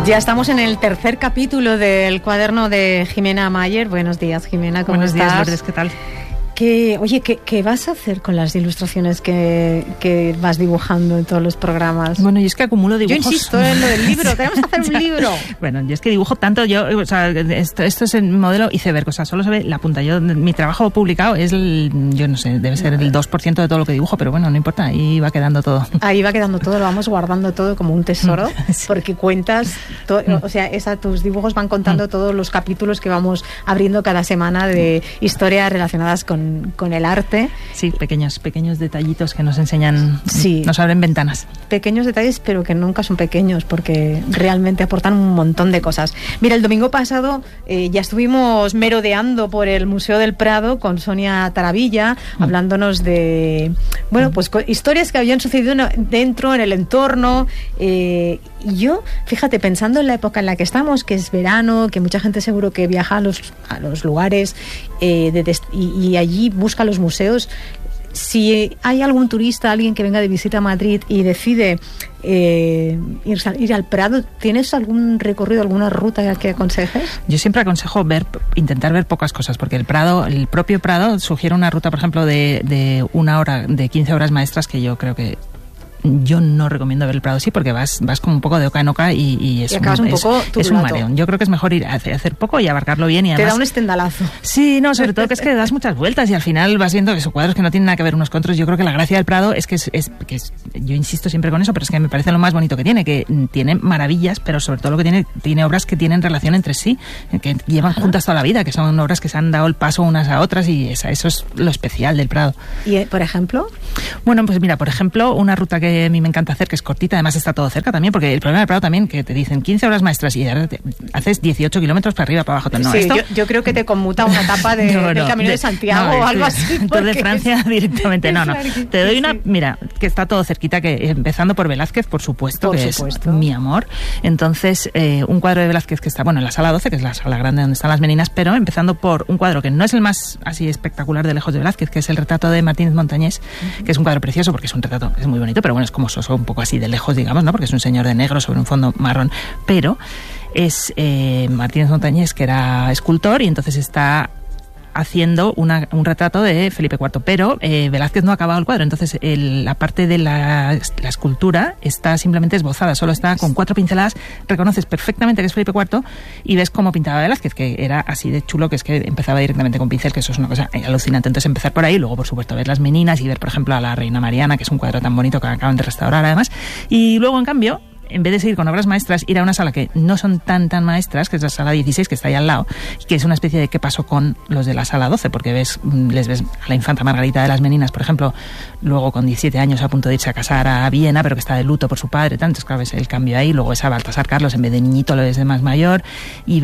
Ya estamos en el tercer capítulo del cuaderno de Jimena Mayer. Buenos días, Jimena, ¿cómo estás? Buenos días, Lourdes, ¿qué tal? ¿Qué vas a hacer con las ilustraciones que vas dibujando en todos los programas? Bueno, yo es que acumulo dibujos. Yo insisto en lo del libro, tenemos que hacer un libro. Bueno, yo es que dibujo tanto, o sea, esto es el modelo iceberg, o sea, solo se ve la punta. Mi trabajo publicado es yo no sé, debe ser el 2% de todo lo que dibujo, pero bueno, no importa, ahí va quedando todo. Ahí va quedando todo, lo vamos guardando todo como un tesoro, sí. Porque cuentas, o sea, tus dibujos van contando todos los capítulos que vamos abriendo cada semana de historias relacionadas con el arte. Sí, pequeños detallitos que nos enseñan, sí. Nos abren ventanas. Pequeños detalles, pero que nunca son pequeños, porque realmente aportan un montón de cosas. Mira, el domingo pasado ya estuvimos merodeando por el Museo del Prado con Sonia Taravilla, hablándonos de, bueno, pues historias que habían sucedido dentro, en el entorno. Y yo, fíjate, pensando en la época en la que estamos, que es verano, que mucha gente seguro que viaja a los lugares y allí busca los museos. Si hay algún turista, alguien que venga de visita a Madrid y decide ir al Prado, ¿tienes algún recorrido, alguna ruta que aconsejes? Yo siempre aconsejo intentar ver pocas cosas, porque el propio Prado sugiere una ruta, por ejemplo, de 1 hora, de 15 horas maestras, que yo creo que yo no recomiendo ver el Prado, sí, porque vas como un poco de oca en oca y es un mareo. Yo creo que es mejor ir a hacer poco y abarcarlo bien. Y además, te da un estendalazo. Sí, no, sobre todo que es que das muchas vueltas y al final vas viendo que son cuadros que no tienen nada que ver unos con otros. Yo creo que la gracia del Prado es que yo insisto siempre con eso, pero es que me parece lo más bonito que tiene maravillas, pero sobre todo lo que tiene obras que tienen relación entre sí, que llevan juntas toda la vida, que son obras que se han dado el paso unas a otras y eso es lo especial del Prado. ¿Y, por ejemplo? Bueno, pues mira, por ejemplo, una ruta que a mí me encanta hacer, que es cortita, además está todo cerca también, porque el problema del Prado también, que te dicen 15 horas maestras y haces 18 kilómetros para arriba, para abajo. No, sí, yo creo que te conmuta una etapa del Camino de Santiago o algo así. Tour de Francia directamente, no. Te doy una, mira, que está todo cerquita, que empezando por Velázquez, por supuesto, es mi amor. Entonces, un cuadro de Velázquez que está, bueno, en la sala 12, que es la sala grande donde están las Meninas, pero empezando por un cuadro que no es el más así espectacular de lejos de Velázquez, que es el retrato de Martínez Montañés, que es un cuadro precioso, porque es un retrato, es muy bonito, pero bueno, es como un poco así de lejos, digamos, ¿no? Porque es un señor de negro sobre un fondo marrón, pero es Martínez Montañés, que era escultor, y entonces está haciendo un retrato de Felipe IV, pero Velázquez no ha acabado el cuadro, entonces la parte de la escultura está simplemente esbozada, solo está con 4 pinceladas, reconoces perfectamente que es Felipe IV y ves cómo pintaba Velázquez, que era así de chulo, que es que empezaba directamente con pincel, que eso es una cosa alucinante. Entonces empezar por ahí, luego por supuesto ver las Meninas y ver, por ejemplo, a la Reina Mariana, que es un cuadro tan bonito que acaban de restaurar además, y luego en cambio, en vez de seguir con obras maestras, ir a una sala que no son tan maestras, que es la sala 16, que está ahí al lado, que es una especie de qué pasó con los de la sala 12, porque les ves a la infanta Margarita de las Meninas, por ejemplo, luego con 17 años a punto de irse a casar a Viena, pero que está de luto por su padre, entonces claro, ves el cambio ahí, luego ves a Baltasar Carlos, en vez de niñito lo ves de más mayor, y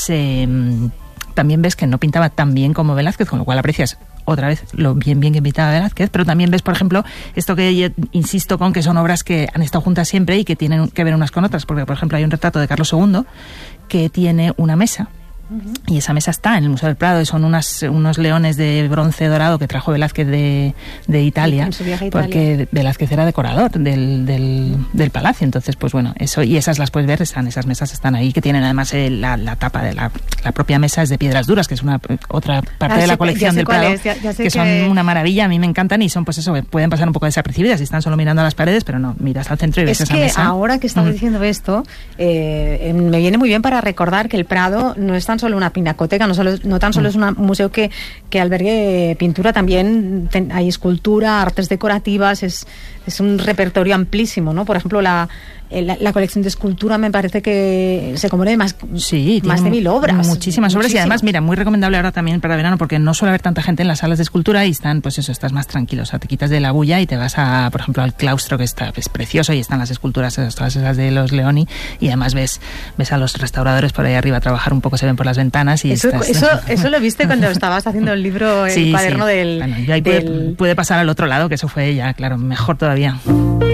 también ves que no pintaba tan bien como Velázquez, con lo cual aprecias otra vez lo bien que pintaba Velázquez, pero también ves, por ejemplo, esto que yo insisto con que son obras que han estado juntas siempre y que tienen que ver unas con otras, porque, por ejemplo, hay un retrato de Carlos II que tiene una mesa. Y esa mesa está en el Museo del Prado y son unos leones de bronce dorado que trajo Velázquez de Italia, porque Velázquez era decorador del palacio. Entonces, pues bueno, eso, y esas las puedes ver, esas mesas están ahí, que tienen además la tapa de la propia mesa es de piedras duras, que es otra parte de la colección del Prado, que son una maravilla, a mí me encantan y son, pues eso, pueden pasar un poco desapercibidas si están solo mirando a las paredes, pero no, miras al centro y ves esa mesa. Es que ahora que estás diciendo esto, me viene muy bien para recordar que el Prado no es tan solo una pinacoteca, no tan solo es un museo que albergue pintura, también hay escultura, artes decorativas, es un repertorio amplísimo, ¿no? Por ejemplo, la colección de escultura me parece que se compone de más de 1000 obras. Muchísimas obras y además, mira, muy recomendable ahora también para verano, porque no suele haber tanta gente en las salas de escultura y están, pues eso, estás más tranquilo, o sea, te quitas de la bulla y te vas por ejemplo, al claustro, que es precioso, y están las esculturas, todas esas de los Leoni, y además ves a los restauradores por ahí arriba trabajar un poco, se ven por las ventanas y eso lo viste cuando estabas haciendo el libro, el cuaderno del... Bueno, yo ahí pude pasar al otro lado, que eso fue ya, claro, mejor todavía.